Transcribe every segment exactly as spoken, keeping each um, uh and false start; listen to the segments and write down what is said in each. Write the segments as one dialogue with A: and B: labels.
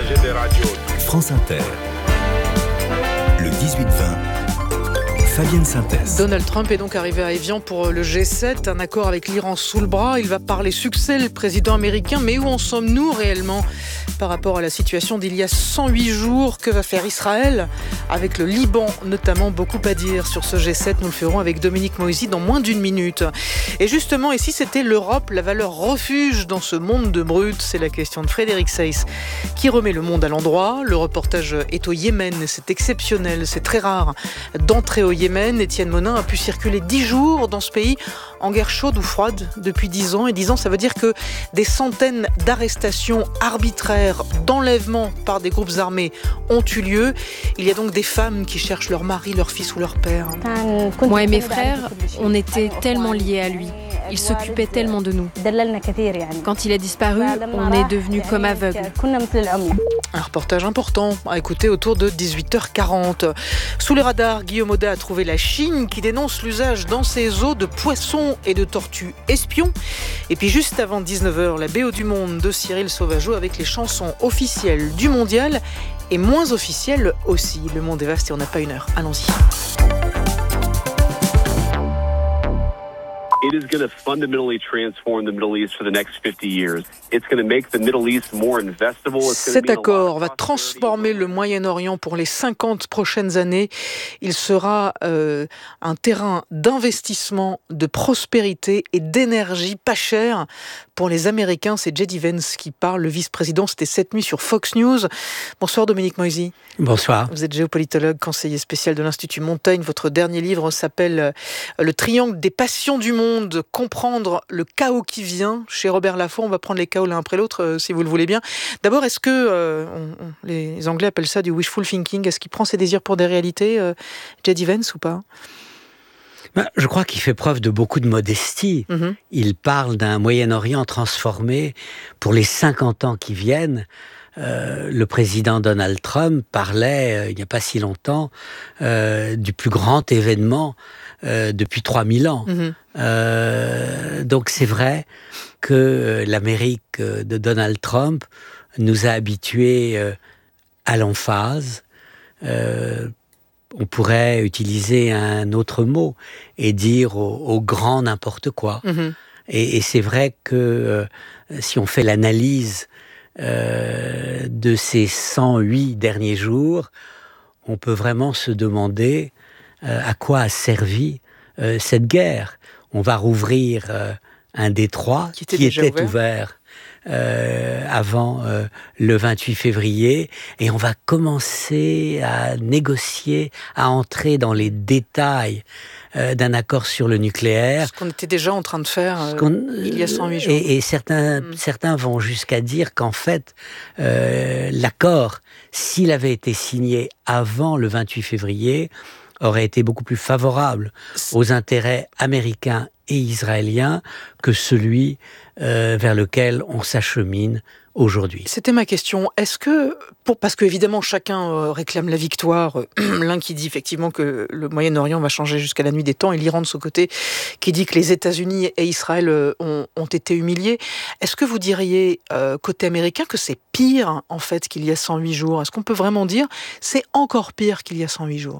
A: France Inter, le dix-huit vingt. Fabienne Synthèse.
B: Donald Trump est donc arrivé à Évian pour le G sept, un accord avec l'Iran sous le bras. Il va parler succès, le président américain. Mais où en sommes-nous réellement par rapport à la situation d'il y a cent huit jours? Que va faire Israël avec le Liban notamment? Beaucoup à dire sur ce G sept. Nous le ferons avec Dominique Moïsi dans moins d'une minute. Et justement, et si c'était l'Europe, la valeur refuge dans ce monde de brutes? C'est la question de Frédéric Seyss qui remet le monde à l'endroit. Le reportage est au Yémen. C'est exceptionnel, c'est très rare d'entrer au Yémen. Étienne Monin a pu circuler dix jours dans ce pays en guerre chaude ou froide depuis dix ans. Et dix ans, ça veut dire que des centaines d'arrestations arbitraires, d'enlèvements par des groupes armés ont eu lieu. Il y a donc des femmes qui cherchent leur mari, leur fils ou leur père.
C: Moi et mes frères, on était tellement liés à lui. Il s'occupait tellement de nous. Quand il a disparu, on est devenus comme aveugles.
B: Un reportage important à écouter autour de dix-huit heures quarante. Sous les radars, Guillaume Audet a trouvé la Chine qui dénonce l'usage dans ses eaux de poissons et de tortues espions. Et puis juste avant dix-neuf heures, la B O du Monde de Cyril Sauvageau avec les chansons officielles du mondial et moins officielles aussi. Le monde est vaste et on n'a pas une heure. Allons-y.
D: It is going to fundamentally transform the Middle East for the next fifty years. It's going to make the Middle East more investable.
B: Cet accord va transformer le Moyen-Orient pour les cinquante prochaines années. Il sera euh, un terrain d'investissement, de prospérité et d'énergie pas cher pour les Américains. C'est J D Vance qui parle, le vice-président. C'était cette nuit sur Fox News. Bonsoir Dominique Moïsi.
E: Bonsoir.
B: Vous êtes géopolitologue, conseiller spécial de l'Institut Montaigne. Votre dernier livre s'appelle Le triangle des passions du monde. Comprendre le chaos qui vient. Chez Robert Laffont, on va prendre les chaos l'un après l'autre, euh, si vous le voulez bien. D'abord, est-ce que euh, on, on, les Anglais appellent ça du wishful thinking? Est-ce qu'il prend ses désirs pour des réalités, euh, J D Vance, ou pas?
E: Ben, je crois qu'il fait preuve de beaucoup de modestie. Mm-hmm. Il parle d'un Moyen-Orient transformé pour les cinquante ans qui viennent. Euh, le président Donald Trump parlait, euh, il n'y a pas si longtemps, euh, du plus grand événement euh, depuis trois mille ans. Mmh. Euh, donc c'est vrai que l'Amérique de Donald Trump nous a habitués euh, à l'emphase. Euh, on pourrait utiliser un autre mot et dire au, au grand n'importe quoi. Mmh. Et, et c'est vrai que euh, si on fait l'analyse Euh, de ces cent huit derniers jours, on peut vraiment se demander euh, à quoi a servi euh, cette guerre. On va rouvrir euh, un détroit qui était, qui était ouvert, ouvert euh, avant euh, le vingt-huit février, et on va commencer à négocier, à entrer dans les détails euh, d'un accord sur le nucléaire.
B: Ce qu'on était déjà en train de faire euh, il y a cent huit jours.
E: Et, et certains, mmh. certains vont jusqu'à dire qu'en fait, euh, l'accord, s'il avait été signé avant le vingt-huit février, aurait été beaucoup plus favorable aux intérêts américains et israéliens que celui euh, vers lequel on s'achemine aujourd'hui.
B: C'était ma question. Est-ce que, pour, parce qu'évidemment chacun euh, réclame la victoire, euh, l'un qui dit effectivement que le Moyen-Orient va changer jusqu'à la nuit des temps, et l'Iran de son côté qui dit que les États-Unis et Israël euh, ont, ont été humiliés. Est-ce que vous diriez, euh, côté américain, que c'est pire en fait qu'il y a cent huit jours? Est-ce qu'on peut vraiment dire c'est encore pire qu'il y a cent huit jours?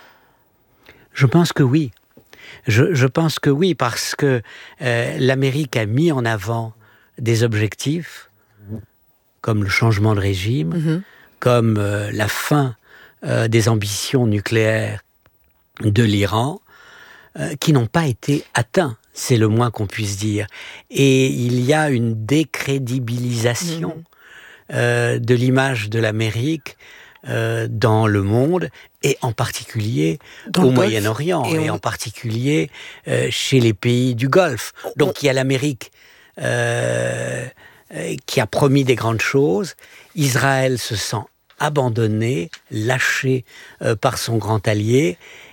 E: Je pense que oui. Je, je pense que oui, parce que euh, l'Amérique a mis en avant des objectifs comme le changement de régime, mmh. comme euh, la fin euh, des ambitions nucléaires de l'Iran, euh, qui n'ont pas été atteints, c'est le moins qu'on puisse dire. Et il y a une décrédibilisation mmh. euh, de l'image de l'Amérique euh, dans le monde, et en particulier dans au Moyen-Orient, et, et on... en particulier euh, chez les pays du Golfe. Donc il y a l'Amérique euh, qui a promis des grandes choses. Israël se sent abandonné, lâché euh, par son grand allié,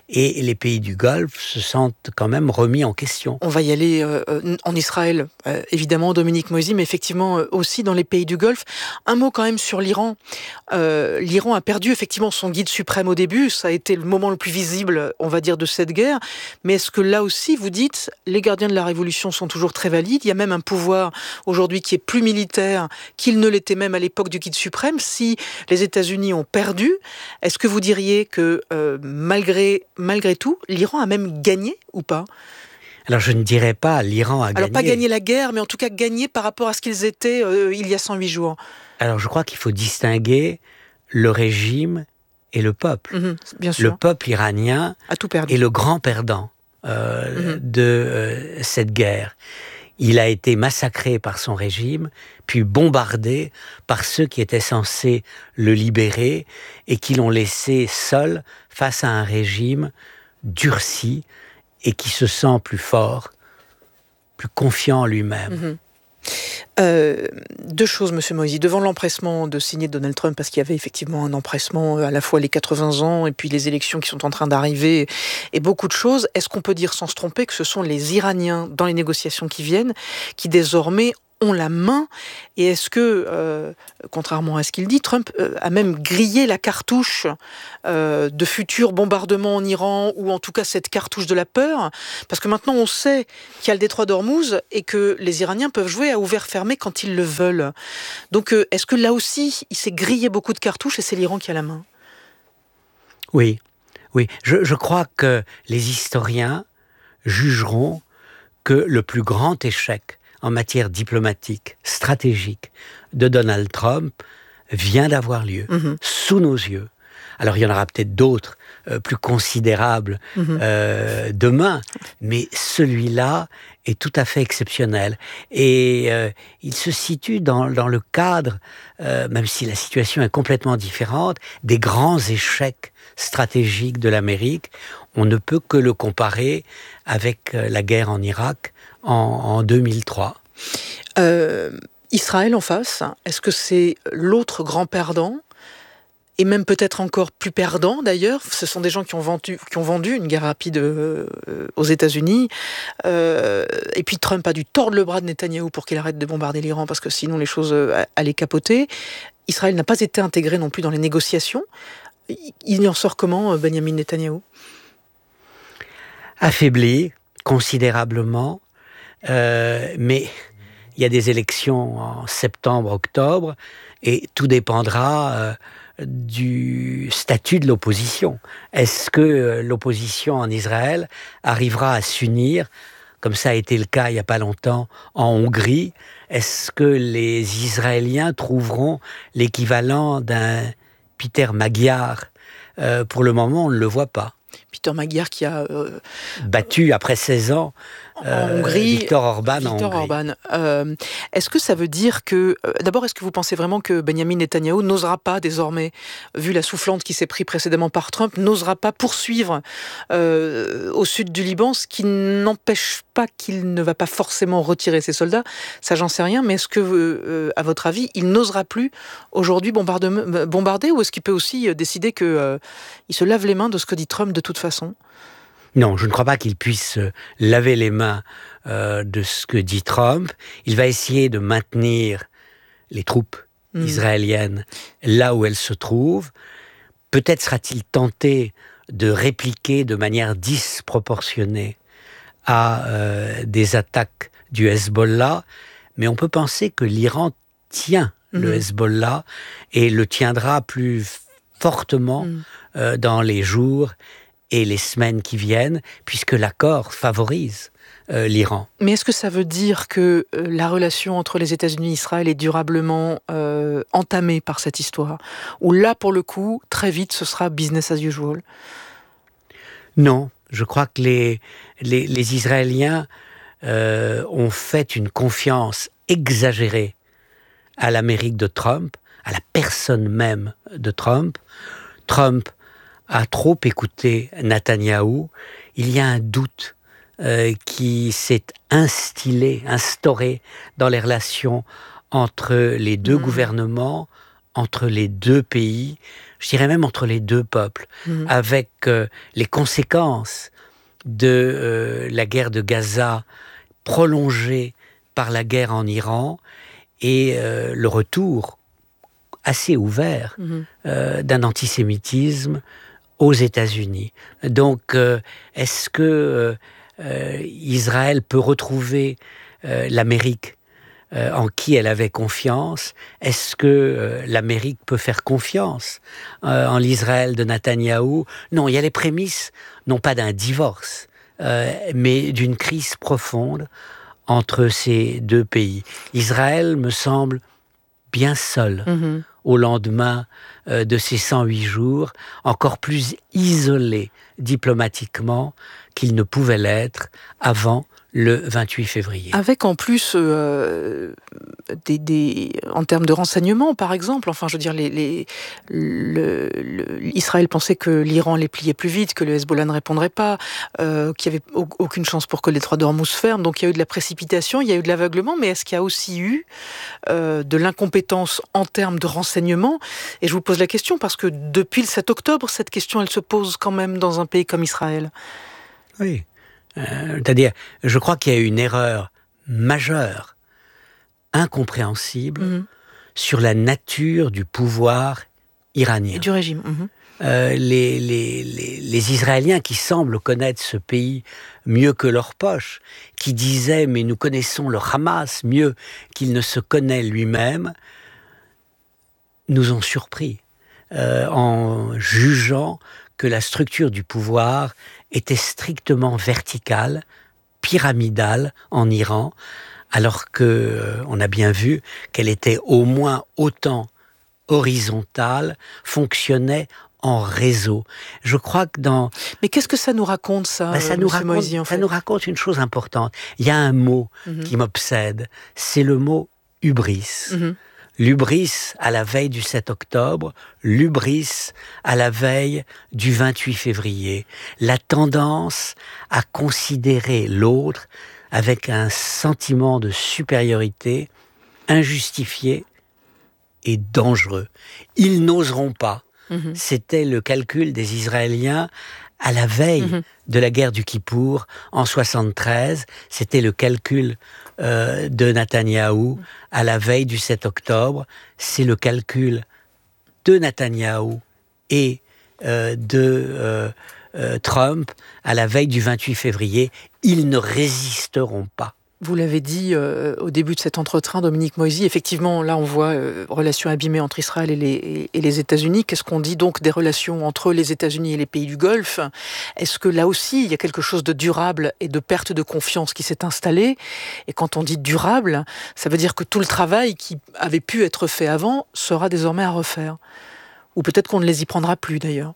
E: et les pays du Golfe se sentent quand même remis en question.
B: On va y aller euh, en Israël, euh, évidemment, Dominique Moïsi, mais effectivement euh, aussi dans les pays du Golfe. Un mot quand même sur l'Iran. Euh, L'Iran a perdu effectivement son guide suprême au début, ça a été le moment le plus visible, on va dire, de cette guerre. Mais est-ce que là aussi, vous dites, les gardiens de la révolution sont toujours très valides? Il y a même un pouvoir aujourd'hui qui est plus militaire qu'il ne l'était même à l'époque du guide suprême. Si les États-Unis ont perdu, est-ce que vous diriez que euh, malgré, malgré tout, l'Iran a même gagné ou pas?
E: Alors je ne dirais pas l'Iran a
B: Alors,
E: gagné.
B: Alors pas gagné la guerre, mais en tout cas gagné par rapport à ce qu'ils étaient euh, il y a cent huit jours.
E: Alors je crois qu'il faut distinguer le régime et le peuple.
B: Mmh, bien sûr.
E: Le peuple iranien
B: a tout perdu.
E: est le grand perdant euh, mmh. de euh, cette guerre. Il a été massacré par son régime, puis bombardé par ceux qui étaient censés le libérer et qui l'ont laissé seul face à un régime durci et qui se sent plus fort, plus confiant en lui-même.
B: Mmh. Euh, deux choses, Monsieur Moïsi. Devant l'empressement de signer Donald Trump, parce qu'il y avait effectivement un empressement, à la fois les quatre-vingts ans et puis les élections qui sont en train d'arriver, et beaucoup de choses, est-ce qu'on peut dire sans se tromper que ce sont les Iraniens, dans les négociations qui viennent, qui désormais ont la main? Et est-ce que, euh, contrairement à ce qu'il dit, Trump euh, a même grillé la cartouche euh, de futurs bombardements en Iran, ou en tout cas cette cartouche de la peur? Parce que maintenant on sait qu'il y a le détroit d'Ormuz et que les Iraniens peuvent jouer à ouvert-fermé quand ils le veulent. Donc euh, est-ce que là aussi il s'est grillé beaucoup de cartouches et c'est l'Iran qui a la main?
E: Oui, oui. Je, je crois que les historiens jugeront que le plus grand échec en matière diplomatique, stratégique, de Donald Trump vient d'avoir lieu, mmh. sous nos yeux. Alors il y en aura peut-être d'autres euh, plus considérables mmh. euh, demain, mais celui-là est tout à fait exceptionnel. Et euh, il se situe dans, dans le cadre, euh, même si la situation est complètement différente, des grands échecs stratégiques de l'Amérique. On ne peut que le comparer avec euh, la guerre en Irak en, en deux mille trois.
B: Euh, Israël en face, est-ce que c'est l'autre grand perdant? Et même peut-être encore plus perdant d'ailleurs, ce sont des gens qui ont vendu, qui ont vendu une guerre rapide euh, aux États-Unis. Euh, et puis Trump a dû tordre le bras de Netanyahou pour qu'il arrête de bombarder l'Iran, parce que sinon les choses allaient capoter. Israël n'a pas été intégré non plus dans les négociations. Il en sort comment, Benjamin Netanyahou?
E: Affaibli, considérablement, euh, mais il y a des élections en septembre, octobre, et tout dépendra euh, du statut de l'opposition. Est-ce que euh, l'opposition en Israël arrivera à s'unir, comme ça a été le cas il n'y a pas longtemps en Hongrie? Est-ce que les Israéliens trouveront l'équivalent d'un Peter Magyar? euh, Pour le moment, on ne le voit pas.
B: Peter Magyar qui a euh,
E: battu après seize ans
B: en
E: euh,
B: Hongrie,
E: Viktor Orban
B: Viktor
E: en Hongrie.
B: Orban. Euh, est-ce que ça veut dire que, euh, d'abord, est-ce que vous pensez vraiment que Benjamin Netanyahou n'osera pas désormais, vu la soufflante qui s'est prise précédemment par Trump, n'osera pas poursuivre euh, au sud du Liban, ce qui n'empêche pas qu'il ne va pas forcément retirer ses soldats? Ça, j'en sais rien, mais est-ce que, euh, à votre avis, il n'osera plus aujourd'hui bombarder, ou est-ce qu'il peut aussi décider qu'il euh, se lave les mains de ce que dit Trump de toute façon?
E: Non, je ne crois pas qu'il puisse laver les mains euh, de ce que dit Trump. Il va essayer de maintenir les troupes mmh. israéliennes là où elles se trouvent. Peut-être sera-t-il tenté de répliquer de manière disproportionnée à euh, des attaques du Hezbollah, mais on peut penser que l'Iran tient mmh. le Hezbollah et le tiendra plus fortement mmh. euh, dans les jours et les semaines qui viennent, puisque l'accord favorise euh, l'Iran.
B: Mais est-ce que ça veut dire que euh, la relation entre les États-Unis et Israël est durablement euh, entamée par cette histoire? Ou là, pour le coup, très vite, ce sera business as usual?
E: Non, je crois que les, les, les Israéliens euh, ont fait une confiance exagérée à l'Amérique de Trump, à la personne même de Trump. Trump a trop écouté Netanyahou. Il y a un doute euh, qui s'est instillé, instauré dans les relations entre les deux mmh. gouvernements entre les deux pays, je dirais même entre les deux peuples, mmh. avec euh, les conséquences de euh, la guerre de Gaza prolongée par la guerre en Iran et euh, le retour assez ouvert mmh. euh, d'un antisémitisme aux États-Unis. Donc, euh, est-ce que euh, euh, Israël peut retrouver euh, l'Amérique euh, en qui elle avait confiance? Est-ce que euh, l'Amérique peut faire confiance euh, en l'Israël de Netanyahou? Non, il y a les prémices, non pas d'un divorce, euh, mais d'une crise profonde entre ces deux pays. Israël me semble bien seul mmh. au lendemain euh, de ces cent huit jours, encore plus isolé diplomatiquement qu'il ne pouvait l'être avant le vingt-huit février.
B: Avec en plus, euh, des, des, en termes de renseignements, par exemple, enfin, je veux dire, les, les, le, le, Israël pensait que l'Iran les pliait plus vite, que le Hezbollah ne répondrait pas, euh, qu'il n'y avait aucune chance pour que les trois d'Ormuz ferment. Donc il y a eu de la précipitation, il y a eu de l'aveuglement, mais est-ce qu'il y a aussi eu euh, de l'incompétence en termes de renseignements? Et je vous pose la question parce que depuis le sept octobre, cette question, elle se pose quand même dans un pays comme Israël.
E: Oui. Euh, c'est-à-dire, je crois qu'il y a eu une erreur majeure, incompréhensible, mmh. sur la nature du pouvoir iranien.
B: Et du régime. Mmh.
E: Euh, les, les, les, les Israéliens qui semblent connaître ce pays mieux que leur poche, qui disaient « mais nous connaissons le Hamas mieux qu'il ne se connaît lui-même », nous ont surpris euh, en jugeant que la structure du pouvoir était strictement verticale, pyramidale en Iran, alors que euh, on a bien vu qu'elle était au moins autant horizontale, fonctionnait en réseau. Je crois que dans...
B: Mais qu'est-ce que ça nous raconte, ça,
E: ben, ça, nous raconte,
B: Moïsi, en fait.
E: ça nous raconte une chose importante. Il y a un mot mm-hmm. qui m'obsède, c'est le mot « hubris mm-hmm. ». L'hubris à la veille du sept octobre, l'hubris à la veille du vingt-huit février. La tendance à considérer l'autre avec un sentiment de supériorité injustifié et dangereux. Ils n'oseront pas. Mmh. C'était le calcul des Israéliens à la veille mmh. de la guerre du Kippour en soixante-treize. C'était le calcul euh, de Netanyahou à la veille du sept octobre. C'est le calcul de Netanyahou et euh, de euh, euh, Trump à la veille du vingt-huit février. Ils ne résisteront pas.
B: Vous l'avez dit euh, au début de cet entretien, Dominique Moïsi, effectivement, là on voit euh, relations abîmées entre Israël et les, et les États-Unis. Qu'est-ce qu'on dit donc des relations entre les États-Unis et les pays du Golfe? Est-ce que là aussi, il y a quelque chose de durable et de perte de confiance qui s'est installé? Et quand on dit durable, ça veut dire que tout le travail qui avait pu être fait avant sera désormais à refaire. Ou peut-être qu'on ne les y prendra plus, d'ailleurs.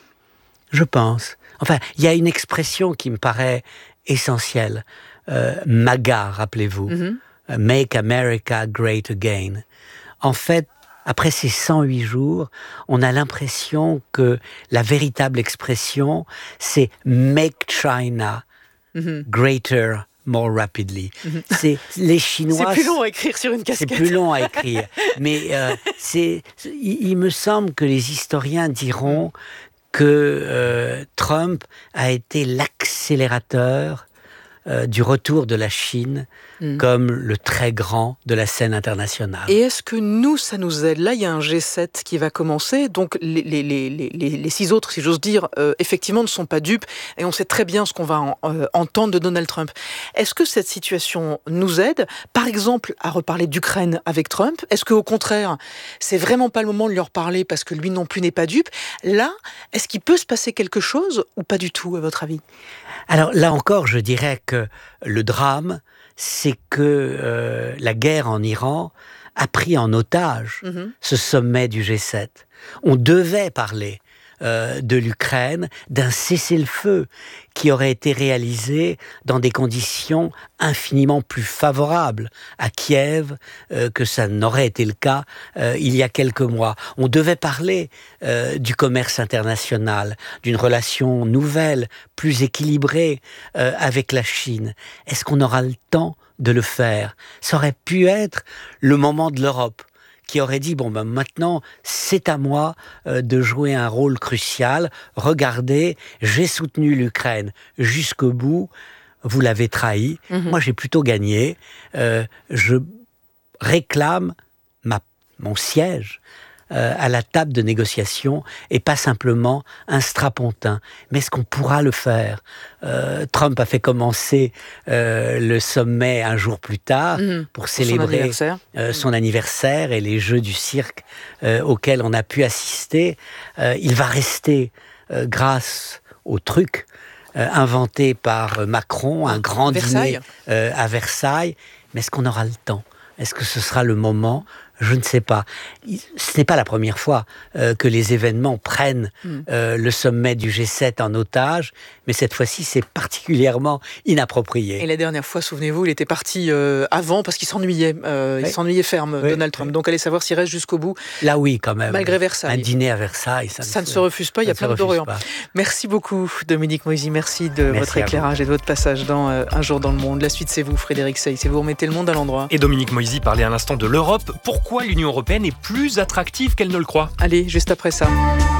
E: Je pense. Enfin, il y a une expression qui me paraît essentielle. Euh, MAGA, rappelez-vous, mm-hmm. uh, Make America Great Again. En fait, après ces cent huit jours, on a l'impression que la véritable expression, c'est Make China mm-hmm. Greater More Rapidly. Mm-hmm. C'est les Chinois.
B: C'est plus long à écrire sur une casquette.
E: C'est plus long à écrire, mais euh, c'est. Il, il me semble que les historiens diront que euh, Trump a été l'accélérateur Euh, du retour de la Chine mmh. comme le très grand de la scène internationale.
B: Et est-ce que nous, ça nous aide? Là, il y a un G sept qui va commencer, donc les, les, les, les, les six autres, si j'ose dire, euh, effectivement ne sont pas dupes, et on sait très bien ce qu'on va en, euh, entendre de Donald Trump. Est-ce que cette situation nous aide, par exemple, à reparler d'Ukraine avec Trump? Est-ce qu'au contraire, c'est vraiment pas le moment de lui reparler parce que lui non plus n'est pas dupe? Là, est-ce qu'il peut se passer quelque chose ou pas du tout, à votre avis?
E: Alors là encore, je dirais que le drame, c'est que euh, la guerre en Iran a pris en otage mmh. ce sommet du G sept. On devait parler euh, de l'Ukraine, d'un cessez-le-feu qui aurait été réalisé dans des conditions infiniment plus favorables à Kiev euh, que ça n'aurait été le cas euh, il y a quelques mois. On devait parler euh, du commerce international, d'une relation nouvelle, plus équilibrée euh, avec la Chine. Est-ce qu'on aura le temps de le faire? Ça aurait pu être le moment de l'Europe, qui aurait dit, bon ben maintenant, c'est à moi euh, de jouer un rôle crucial. Regardez, j'ai soutenu l'Ukraine jusqu'au bout, vous l'avez trahi. Mm-hmm. Moi, j'ai plutôt gagné. Euh, je réclame ma, mon siège Euh, à la table de négociation et pas simplement un strapontin. Mais est-ce qu'on pourra le faire ? euh, Trump a fait commencer euh, le sommet un jour plus tard mmh, pour célébrer son anniversaire. Euh, son anniversaire et les jeux du cirque euh, auxquels on a pu assister. Euh, il va rester, euh, grâce au truc euh, inventé par Macron, un grand Versailles. dîner euh, à Versailles. Mais est-ce qu'on aura le temps ? Est-ce que ce sera le moment ? Je ne sais pas. Ce n'est pas la première fois euh, que les événements prennent euh, le sommet du G sept en otage, mais cette fois-ci, c'est particulièrement inapproprié.
B: Et la dernière fois, souvenez-vous, il était parti euh, avant parce qu'il s'ennuyait. Euh, oui. Il s'ennuyait ferme, oui. Donald Trump. Oui. Donc, allez savoir s'il reste jusqu'au bout.
E: Là, oui, quand même.
B: Malgré Versailles.
E: Un dîner à Versailles, ça,
B: ça
E: ne,
B: ne se refuse pas. Il y a plein d'Orient. Merci beaucoup, Dominique Moisy. Merci de Merci votre éclairage et de votre passage dans euh, Un jour dans le monde. La suite, c'est vous, Frédéric Seyss. Et vous remettez le monde à l'endroit.
F: Et Dominique Moisy parlait à l'instant de l'Europe. Pourquoi Pourquoi l'Union européenne est plus attractive qu'elle ne le croit ?
B: Allez, juste après ça.